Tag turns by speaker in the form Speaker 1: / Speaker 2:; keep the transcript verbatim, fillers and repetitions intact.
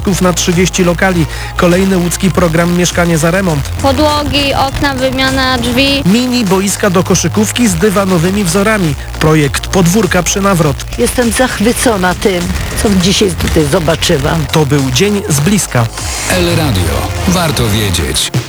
Speaker 1: wniosków na trzydzieści lokali. Kolejny łódzki program Mieszkanie za remont.
Speaker 2: Podłogi, okna, wymiana drzwi.
Speaker 1: Mini boiska do koszykówki z dywanowymi wzorami. Projekt Podwórka przy Nawrot.
Speaker 3: Jestem zachwycona tym, co dzisiaj tutaj zobaczyłam.
Speaker 1: To był dzień z bliska.
Speaker 4: El Radio. Warto wiedzieć.